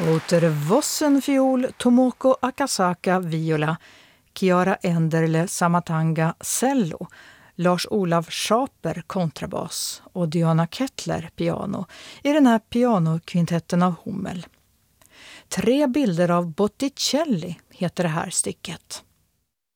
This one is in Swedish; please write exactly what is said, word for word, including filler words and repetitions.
Outer Vossen fiol, Tomoko Akasaka viola, Chiara Enderle Samatanga cello, Lars-Olav Schaper kontrabas och Diana Kettler piano i den här pianokvintetten av Hummel. Tre bilder av Botticelli heter det här stycket.